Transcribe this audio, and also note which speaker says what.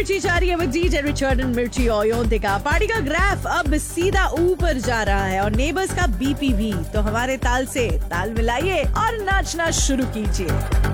Speaker 1: मिर्ची जा रही है with DJ Richard and मिर्ची ओयोंते का पार्टी का ग्राफ अब सीधा ऊपर जा रहा है और नेबर्स का बीपी भी। तो हमारे ताल से ताल मिलाइए और नाचना शुरू कीजिए।